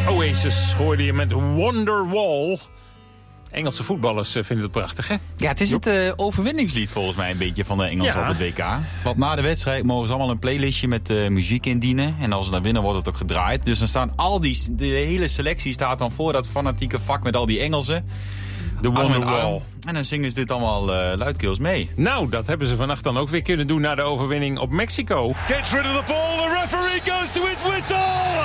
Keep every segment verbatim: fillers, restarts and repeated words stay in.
Oasis hoorde je met Wonderwall. Engelse voetballers uh, vinden het prachtig, hè? Ja, het is het uh, overwinningslied volgens mij een beetje van de Engelsen ja. op het W K. Want na de wedstrijd mogen ze allemaal een playlistje met uh, muziek indienen. En als ze dan winnen wordt het ook gedraaid. Dus dan staan al die, de hele selectie staat dan voor dat fanatieke vak met al die Engelsen. De Wonderwall. En dan zingen ze dit allemaal uh, luidkeels mee. Nou, dat hebben ze vannacht dan ook weer kunnen doen na de overwinning op Mexico. Gets rid of the ball, the referee goes to his whistle!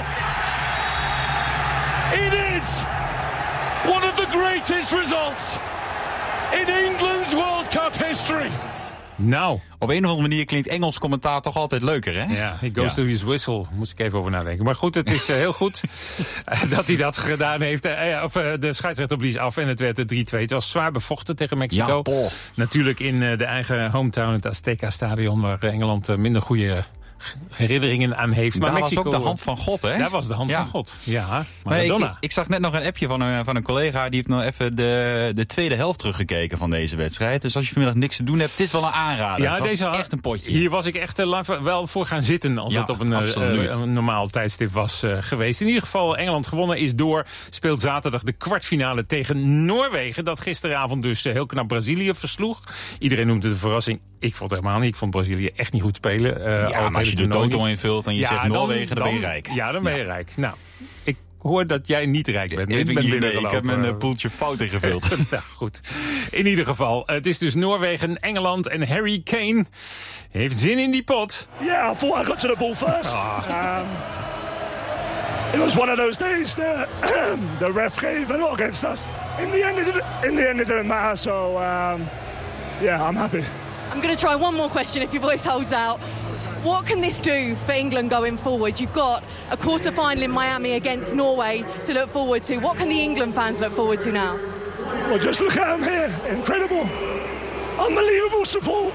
It is one of the greatest results in England's World Cup history. Nou. Op een of andere manier klinkt Engels commentaar toch altijd leuker, hè? Ja, he goes ja. to his whistle. Moest ik even over nadenken. Maar goed, het is uh, heel goed dat hij dat gedaan heeft. Uh, of, uh, de scheidsrechter blies af en het werd drie twee. Het was zwaar bevochten tegen Mexico. Ja, Paul. Natuurlijk in uh, de eigen hometown, het Azteca-stadion, waar Engeland uh, minder goede herinneringen aan heeft. Maar daar Mexico, was ook de hand van God, hè? Daar was de hand ja. van God, ja. Maradona. Ik, ik zag net nog een appje van een, van een collega. Die heeft nog even de, de tweede helft teruggekeken van deze wedstrijd. Dus als je vanmiddag niks te doen hebt, het is wel een aanrader. Ja, het was deze, echt een potje. Hier was ik echt uh, wel voor gaan zitten als ja, het op een, uh, een normaal tijdstip was uh, geweest. In ieder geval, Engeland gewonnen is door. Speelt zaterdag de kwartfinale tegen Noorwegen. Dat gisteravond dus uh, heel knap Brazilië versloeg. Iedereen noemt het een verrassing. Ik vond het helemaal niet. Ik vond Brazilië echt niet goed spelen. Uh, ja, maar als je de toto invult en je ja, zegt Noorwegen, dan, dan ben je rijk. Ja, dan ben je ja. rijk. Nou, ik hoor dat jij niet rijk bent. Ja, ik, ben ben nee, ik heb mijn uh, poeltje fout ingevuld. Nou, goed. In ieder geval, het is dus Noorwegen, Engeland en Harry Kane heeft zin in die pot. Yeah, I thought I got to the ball first. Oh. Um, it was one of those days that the ref gave a lot against us. In the end, it didn't, in the end, it didn't matter. So, um, yeah, I'm happy. I'm going to try one more question if your voice holds out. What can this do for England going forward? You've got a quarter-final in Miami against Norway to look forward to. What can the England fans look forward to now? Well, just look at them here. Incredible. Unbelievable support.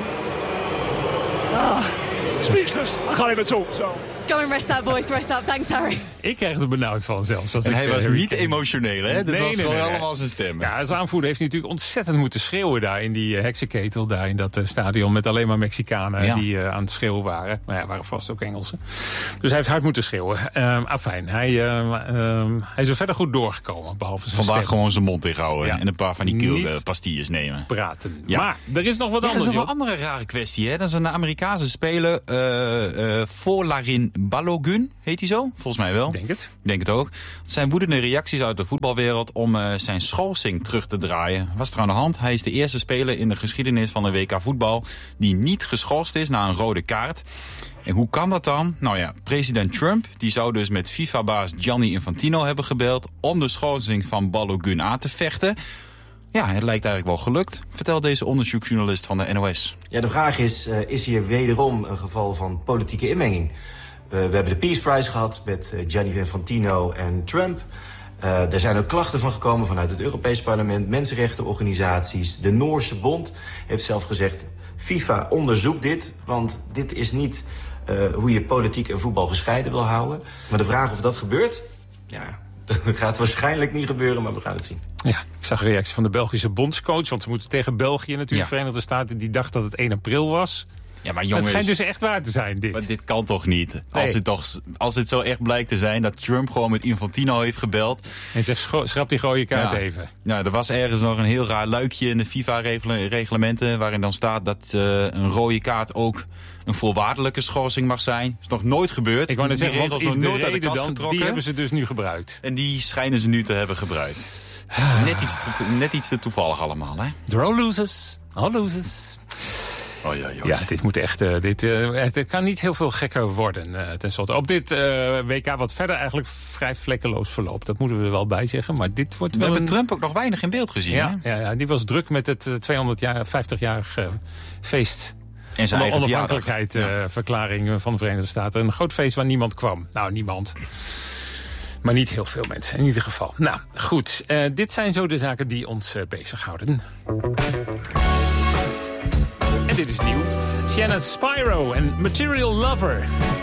Ah, speechless. I can't even talk, so... Go and rest that voice, rest up. Thanks, Harry. Ik krijg er benauwd van zelfs. Als en ik hij was Harry niet Kane. emotioneel, hè? Dat nee, was nee, gewoon nee, allemaal nee. zijn stem. Ja, als aanvoerder heeft hij natuurlijk ontzettend moeten schreeuwen daar in die uh, heksenketel. Daar in dat uh, stadion met alleen maar Mexicanen ja. die uh, aan het schreeuwen waren. Maar ja, waren vast ook Engelsen. Dus hij heeft hard moeten schreeuwen. Uh, afijn, hij, uh, uh, hij is er verder goed doorgekomen. Behalve zijn Vandaag stem. gewoon zijn mond inhouden ja. en een paar van die keelpastilles nemen. Praten. Ja. Maar er is nog wat ja, anders. Dat is nog een andere rare kwestie, hè? Dat is een Amerikaanse speler. Uh, uh, Folarin Balogun, heet hij zo? Volgens mij wel. Denk het. Denk het ook. Het zijn woedende reacties uit de voetbalwereld om uh, zijn schorsing terug te draaien. Wat is er aan de hand? Hij is de eerste speler in de geschiedenis van de W K voetbal die niet geschorst is na een rode kaart. En hoe kan dat dan? Nou ja, president Trump die zou dus met FIFA-baas Gianni Infantino hebben gebeld om de schorsing van Balogun aan te vechten. Ja, het lijkt eigenlijk wel gelukt, vertelt deze onderzoeksjournalist van de N O S. Ja, de vraag is, uh, is hier wederom een geval van politieke inmenging? Uh, we hebben de Peace Prize gehad met uh, Gianni Infantino en Trump. Uh, er zijn ook klachten van gekomen vanuit het Europees Parlement, mensenrechtenorganisaties. De Noorse Bond heeft zelf gezegd, FIFA onderzoekt dit, want dit is niet uh, hoe je politiek en voetbal gescheiden wil houden. Maar de vraag of dat gebeurt, ja, dat gaat waarschijnlijk niet gebeuren, maar we gaan het zien. Ja, ik zag een reactie van de Belgische bondscoach, want ze moeten tegen België natuurlijk, ja. Verenigde Staten, die dacht dat het één april was. Ja, maar jongens, het schijnt dus echt waar te zijn, dit. Maar dit kan toch niet? Nee. Als, het toch, als het zo echt blijkt te zijn dat Trump gewoon met Infantino heeft gebeld. En zegt, schrap die rode kaart ja. even. Nou, er was ergens nog een heel raar luikje in de FIFA-reglementen, waarin dan staat dat uh, een rode kaart ook een voorwaardelijke schorsing mag zijn. is nog nooit gebeurd. Ik wou net zeggen, wat is nog de nooit uit de reden kast dan? getrokken. Die hebben ze dus nu gebruikt. En die schijnen ze nu te hebben gebruikt. Net iets te, net iets te toevallig allemaal, hè? Draw losers, all losers. Oh, ja, ja. ja, dit moet echt. Uh, dit, uh, dit kan niet heel veel gekker worden. Uh, ten slotte. Op dit uh, W K wat verder eigenlijk vrij vlekkeloos verloopt. Dat moeten we er wel bij zeggen. Maar dit wordt we wel hebben een... Trump ook nog weinig in beeld gezien. Ja, hè? ja, ja, die was druk met het uh, tweehonderdvijftig-jarig uh, feest. En zijn eigen onafhankelijkheidsverklaring uh, van de Verenigde Staten. Een groot feest waar niemand kwam. Nou, niemand. Maar niet heel veel mensen, in ieder geval. Nou, goed. Uh, dit zijn zo de zaken die ons uh, bezighouden. En dit is nieuw. Sienna Spyro en Material Lover.